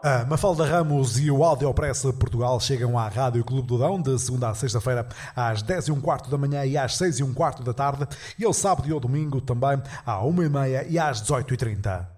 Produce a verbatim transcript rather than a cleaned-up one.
A Mafalda Ramos e o Audiopress Portugal chegam à Rádio Clube do Dão de segunda a sexta-feira às dez e um quarto da manhã e às seis e um quarto da tarde e ao sábado e ao domingo também à uma e meia e às dezoito e trinta.